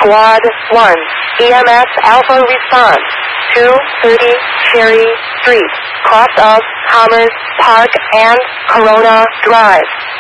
Squad 1, EMS Alpha response, 230 Cherry Street, cross of Commerce Park and Corona Drive.